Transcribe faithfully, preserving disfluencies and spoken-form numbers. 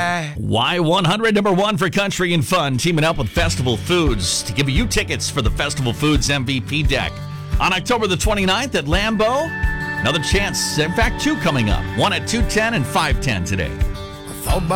right. Y one hundred, number one for country and fun, teaming up with Festival Foods to give you tickets for the Festival Foods M V P deck. On October the twenty-ninth at Lambeau, another chance, in fact, two coming up. One at two ten and five ten today. I thought